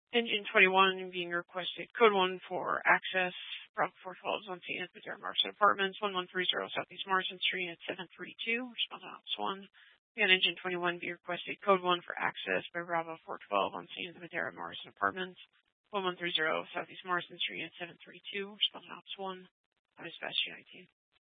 Engine 21 being requested. Code 1 for access. Bravo 412 on St. Anthony Marston Apartments, 1130 Southeast Marston Street at 732. Response on Ops 1. Again, Engine 21 be requested. Code 1 for access by Bravo 412 on St. Anthony Marston Apartments, 1130 Southeast Marston Street at 732. Response on Ops 1. Dispatch GIT.